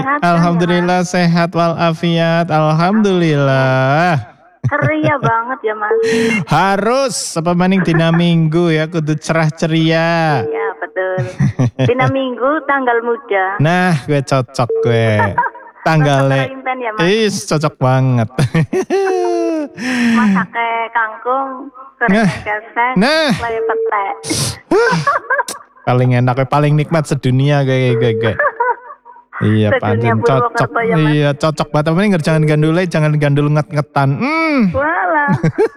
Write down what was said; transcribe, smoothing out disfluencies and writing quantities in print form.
Sehat kan ya Mas? Alhamdulillah sehat walafiat. Alhamdulillah. Ceria banget ya Mas. Harus apa maning dina Minggu ya kudu cerah ceria. Iya betul. Dina Minggu tanggal muda. Nah, gue cocok gue. Rasa Tanggalnya kerinten ya Mas. cocok banget. Masake kangkung, Nah, gorengan kesek, nah. lele petek. Paling enak, paling nikmat sedunia kayak. Iya, Sedunia pancen cocok. Purwokerto ya Mas. Iya, cocok banget. Apa nih jangan gandul nget-ngetan. Walah.